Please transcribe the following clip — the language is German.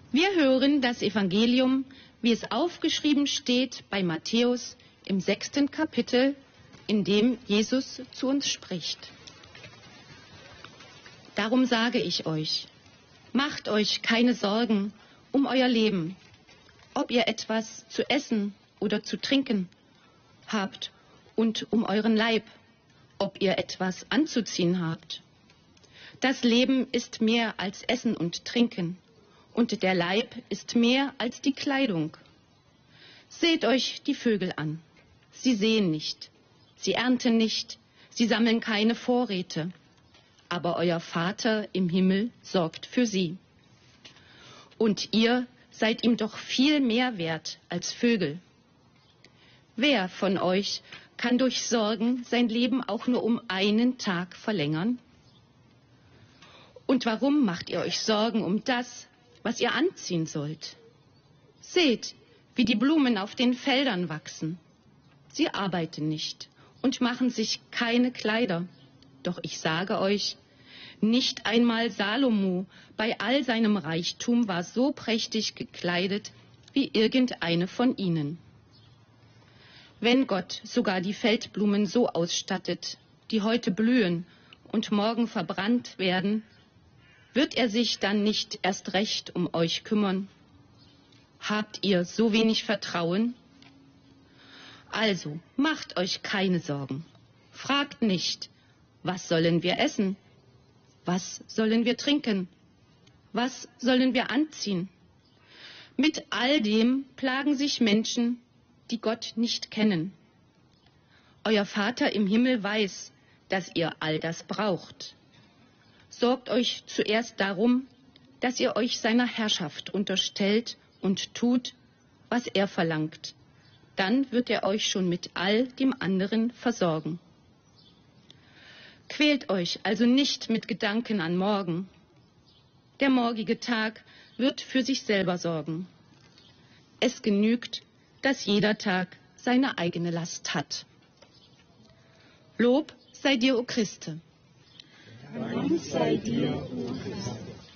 Wir hören das Evangelium, wie es aufgeschrieben steht bei Matthäus im 6. Kapitel, in dem Jesus zu uns spricht. Darum sage ich euch, macht euch keine Sorgen um euer Leben, ob ihr etwas zu essen oder zu trinken habt, und um euren Leib, ob ihr etwas anzuziehen habt. Das Leben ist mehr als Essen und Trinken, und der Leib ist mehr als die Kleidung. Seht euch die Vögel an. Sie säen nicht, sie ernten nicht, sie sammeln keine Vorräte, aber euer Vater im Himmel sorgt für sie. Und ihr seid ihm doch viel mehr wert als Vögel. Wer von euch kann durch Sorgen sein Leben auch nur um einen Tag verlängern? Und warum macht ihr euch Sorgen um das, was ihr anziehen sollt? Seht, wie die Blumen auf den Feldern wachsen. Sie arbeiten nicht und machen sich keine Kleider. Doch ich sage euch, nicht einmal Salomo bei all seinem Reichtum war so prächtig gekleidet wie irgendeine von ihnen. Wenn Gott sogar die Feldblumen so ausstattet, die heute blühen und morgen verbrannt werden, wird er sich dann nicht erst recht um euch kümmern? Habt ihr so wenig Vertrauen? Also, macht euch keine Sorgen. Fragt nicht, was sollen wir essen? Was sollen wir trinken? Was sollen wir anziehen? Mit all dem plagen sich Menschen, die Gott nicht kennen. Euer Vater im Himmel weiß, dass ihr all das braucht. Sorgt euch zuerst darum, dass ihr euch seiner Herrschaft unterstellt und tut, was er verlangt. Dann wird er euch schon mit all dem anderen versorgen. Quält euch also nicht mit Gedanken an morgen. Der morgige Tag wird für sich selber sorgen. Es genügt, dass jeder Tag seine eigene Last hat. Lob sei dir, o Christe. Dank sei dir, o Christus.